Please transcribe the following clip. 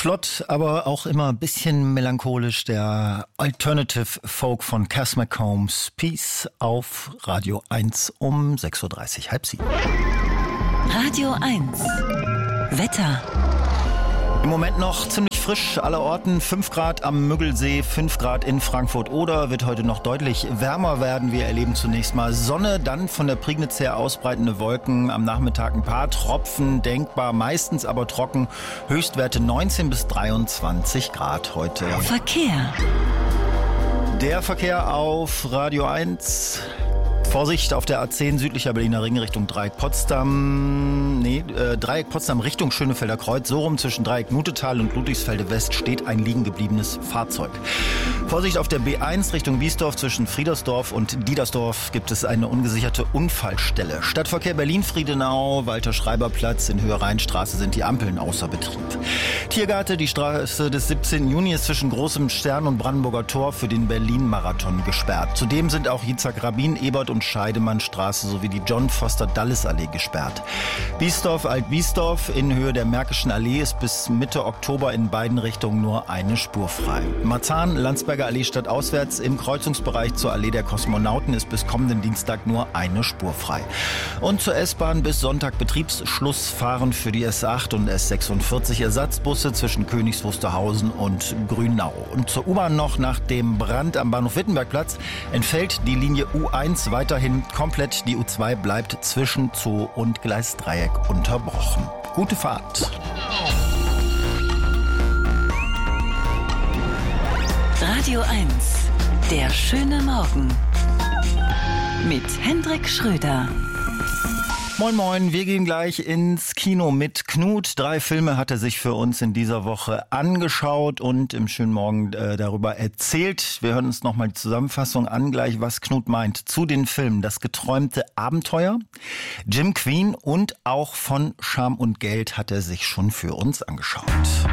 Flott, aber auch immer ein bisschen melancholisch. Der Alternative Folk von Cass McCombs. Peace auf Radio 1 um 6.30 Uhr, halb 7. Radio 1. Wetter. Im Moment noch ziemlich frisch aller Orten. 5 Grad am Müggelsee, 5 Grad in Frankfurt-Oder. Wird heute noch deutlich wärmer werden. Wir erleben zunächst mal Sonne, dann von der Prignitz her ausbreitende Wolken. Am Nachmittag ein paar Tropfen denkbar, meistens aber trocken. Höchstwerte 19 bis 23 Grad heute. Verkehr. Der Verkehr auf Radio 1. Vorsicht auf der A10 südlicher Berliner Ring Richtung Dreieck Potsdam. Dreieck Potsdam Richtung Schönefelder Kreuz. So rum zwischen Dreieck Nutetal und Ludwigsfelde West steht ein liegen gebliebenes Fahrzeug. Vorsicht auf der B1 Richtung Biesdorf zwischen Friedersdorf und Diedersdorf gibt es eine ungesicherte Unfallstelle. Stadtverkehr Berlin-Friedenau, Walter-Schreiber-Platz in Höhe Rheinstraße sind die Ampeln außer Betrieb. Tiergarten, die Straße des 17. Juni ist zwischen Großem Stern und Brandenburger Tor für den Berlin-Marathon gesperrt. Zudem sind auch Yitzhak-Rabin, Ebert und Scheidemannstraße sowie die John-Foster-Dulles-Allee gesperrt. Biesdorf, Alt-Biesdorf in Höhe der Märkischen Allee ist bis Mitte Oktober in beiden Richtungen nur eine Spur frei. Marzahn, Landsberger Allee stadtauswärts im Kreuzungsbereich zur Allee der Kosmonauten ist bis kommenden Dienstag nur eine Spur frei. Und zur S-Bahn bis Sonntag Betriebsschluss fahren für die S8 und S46 Ersatzbusse zwischen Königs Wusterhausen und Grünau. Und zur U-Bahn noch: nach dem Brand am Bahnhof Wittenbergplatz entfällt die Linie U1 weiterhin komplett. Die U2 bleibt zwischen Zoo und Gleisdreieck unterbrochen. Gute Fahrt. Radio 1. Der schöne Morgen. Mit Hendrik Schröder. Moin Moin, wir gehen gleich ins Kino mit Knut. 3 Filme hat er sich für uns in dieser Woche angeschaut und im schönen Morgen darüber erzählt. Wir hören uns nochmal die Zusammenfassung an, gleich was Knut meint zu den Filmen. Das geträumte Abenteuer, Jim Queen und auch von Scham und Geld hat er sich schon für uns angeschaut.